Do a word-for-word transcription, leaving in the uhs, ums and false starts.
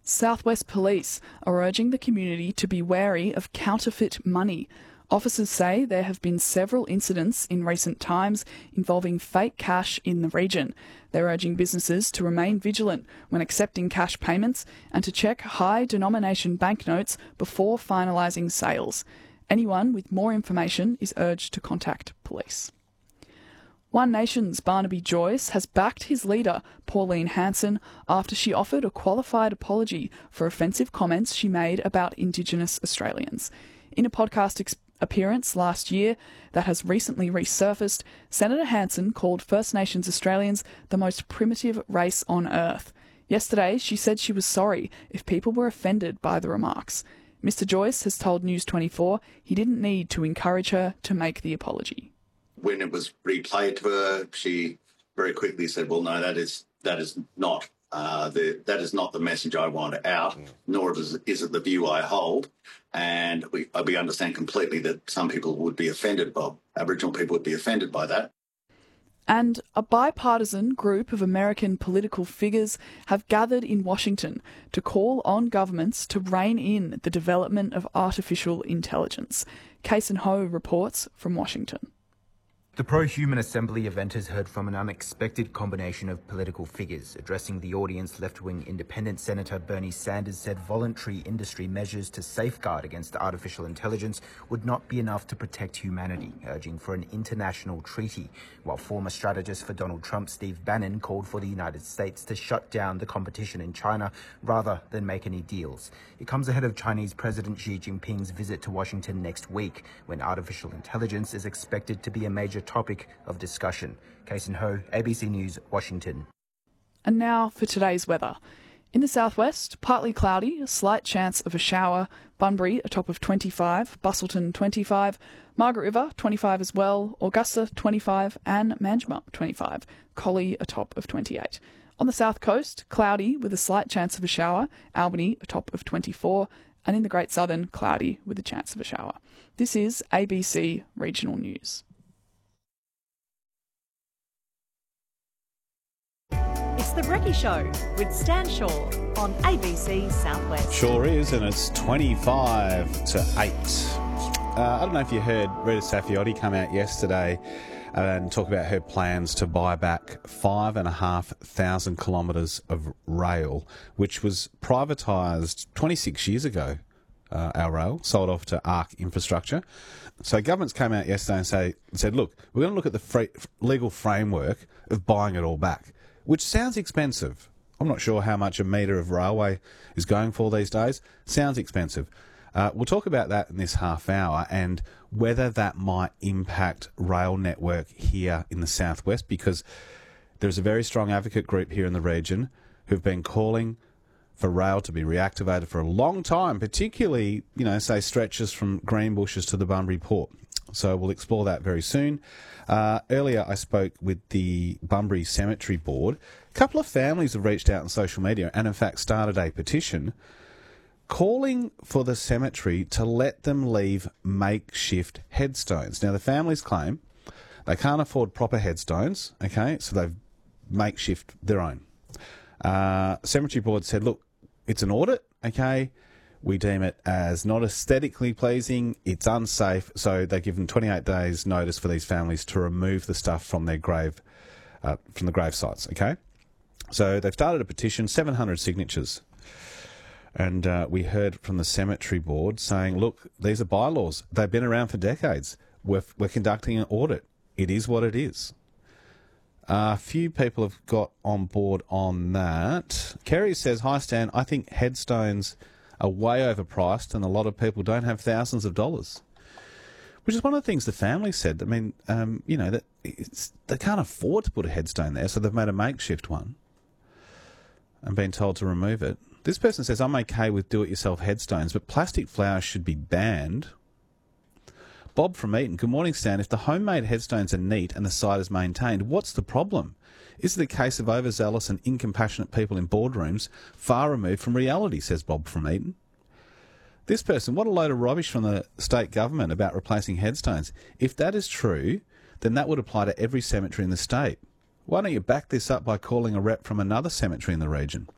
South West Police are urging the community to be wary of counterfeit money. Officers say there have been several incidents in recent times involving fake cash in the region. They're urging businesses to remain vigilant when accepting cash payments and to check high denomination banknotes before finalising sales. Anyone with more information is urged to contact police. One Nation's Barnaby Joyce has backed his leader, Pauline Hanson, after she offered a qualified apology for offensive comments she made about Indigenous Australians. In a podcast ex- appearance last year that has recently resurfaced, Senator Hanson called First Nations Australians the most primitive race on earth. Yesterday, she said she was sorry if people were offended by the remarks. Mister Joyce has told News twenty-four he didn't need to encourage her to make the apology. When it was replayed to her, she very quickly said, well, no, that is that is not uh, the that is not the message I want out, mm. nor is, is it the view I hold. And we, we understand completely that some people would be offended by, Aboriginal people would be offended by that. And a bipartisan group of American political figures have gathered in Washington to call on governments to rein in the development of artificial intelligence. Kason Ho reports from Washington. The Pro-Human Assembly event has heard from an unexpected combination of political figures. Addressing the audience, left-wing independent Senator Bernie Sanders said voluntary industry measures to safeguard against artificial intelligence would not be enough to protect humanity, urging for an international treaty, while former strategist for Donald Trump, Steve Bannon, called for the United States to shut down the competition in China rather than make any deals. It comes ahead of Chinese President Xi Jinping's visit to Washington next week, when artificial intelligence is expected to be a major topic of discussion. Kason Ho, A B C News, Washington. And now for today's weather. In the southwest, partly cloudy, a slight chance of a shower. Bunbury, a top of twenty-five. Busselton, twenty-five. Margaret River, twenty-five as well. Augusta, twenty-five. And Manjimup, twenty-five. Collie, a top of twenty-eight. On the south coast, cloudy with a slight chance of a shower. Albany, a top of twenty-four. And in the Great Southern, cloudy with a chance of a shower. This is A B C Regional News. It's The Brekkie Show with Stan Shaw on A B C Southwest. Sure is, and it's twenty-five to eight. Uh, I don't know if you heard Rita Saffioti come out yesterday and talk about her plans to buy back five and a half thousand kilometres of rail, which was privatised twenty-six years ago. Uh, our rail sold off to ARC Infrastructure. So governments came out yesterday and say, said, look, we're going to look at the free, legal framework of buying it all back, which sounds expensive. I'm not sure how much a metre of railway is going for these days. Sounds expensive. Uh, we'll talk about that in this half hour and whether that might impact rail network here in the southwest, because there's a very strong advocate group here in the region who've been calling for rail to be reactivated for a long time, particularly, you know, say stretches from Greenbushes to the Bunbury Port. So we'll explore that very soon. Uh, earlier I spoke with the Bunbury Cemetery Board. A couple of families have reached out on social media and in fact started a petition calling for the cemetery to let them leave makeshift headstones. Now the families claim they can't afford proper headstones, okay, so they've makeshift their own. Uh, Cemetery Board said, look, it's an audit, okay, we deem it as not aesthetically pleasing, it's unsafe, so they give them twenty-eight days notice for these families to remove the stuff from their grave, uh, from the grave sites, okay? So they've started a petition, seven hundred signatures. And uh, we heard from the Cemetery Board saying, look, these are bylaws. They've been around for decades. We're, we're conducting an audit. It is what it is. A uh, few people have got on board on that. Kerry says, hi Stan, I think headstones are way overpriced and a lot of people don't have thousands of dollars. Which is one of the things the family said. I mean, um, you know, that it's, they can't afford to put a headstone there, so they've made a makeshift one and been told to remove it. This person says, I'm okay with do-it-yourself headstones, but plastic flowers should be banned. Bob from Eton, good morning, Stan. If the homemade headstones are neat and the site is maintained, what's the problem? Is it a case of overzealous and incompassionate people in boardrooms far removed from reality, says Bob from Eton. This person, what a load of rubbish from the state government about replacing headstones. If that is true, then that would apply to every cemetery in the state. Why don't you back this up by calling a rep from another cemetery in the region?